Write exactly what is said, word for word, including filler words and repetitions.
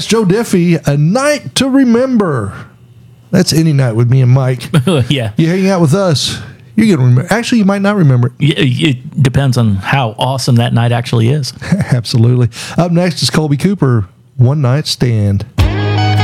That's Joe Diffie, A Night to Remember. That's any night with me and Mike. Yeah. You hang out with us, you're going to remember. Actually, you might not remember it. It depends on how awesome that night actually is. Absolutely. Up next is Colby Cooper, One Night Stand.